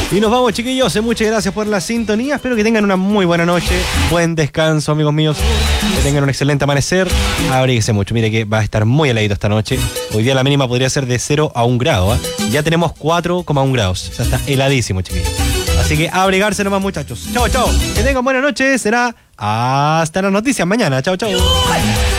Y nos vamos, chiquillos. Muchas gracias por la sintonía. Espero que tengan una muy buena noche. Buen descanso, amigos míos. Que tengan un excelente amanecer. Abríguese mucho. Mire que va a estar muy heladito esta noche. Hoy día la mínima podría ser de 0 a 1 grado. Ya tenemos 4,1 grados. O sea, está heladísimo, chiquillos. Así que abrigarse nomás, muchachos. Chao, chao. Que tengan buena noche. Será hasta las noticias mañana. Chao, chao.